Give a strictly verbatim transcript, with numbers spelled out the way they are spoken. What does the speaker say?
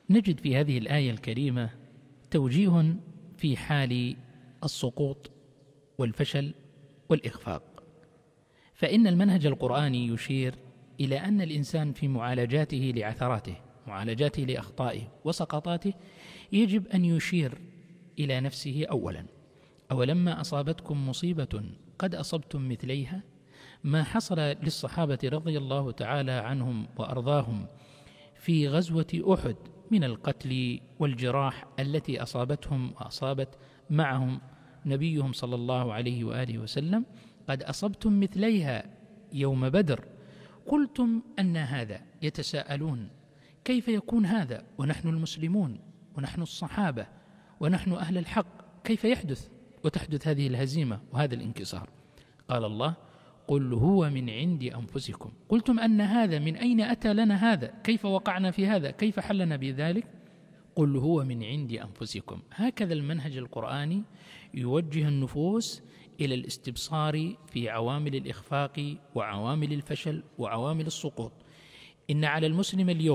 نجد في هذه الآية الكريمة توجيه في حال السقوط والفشل والإخفاق. فإن المنهج القرآني يشير إلى أن الإنسان في معالجاته لعثراته، معالجاته لأخطائه وسقطاته، يجب أن يشير إلى نفسه أولا: أولما أصابتكم مصيبة قد أصبتم مثليها، ما حصل للصحابة رضي الله تعالى عنهم وأرضاهم في غزوة أحد من القتل والجراح التي أصابتهم وأصابت معهم نبيهم صلى الله عليه وآله وسلم، قد أصبتم مثليها يوم بدر قلتم أن هذا. يتساءلون كيف يكون هذا ونحن المسلمون ونحن الصحابة ونحن أهل الحق، كيف يحدث وتحدث هذه الهزيمة وهذا الانكسار؟ قال الله: قل هو من عند أنفسكم. قلتم أن هذا، من أين أتى لنا هذا؟ كيف وقعنا في هذا؟ كيف حلنا بذلك؟ قل هو من عند أنفسكم. هكذا المنهج القرآني يوجه النفوس إلى الاستبصار في عوامل الإخفاق وعوامل الفشل وعوامل السقوط. إن على المسلم اليوم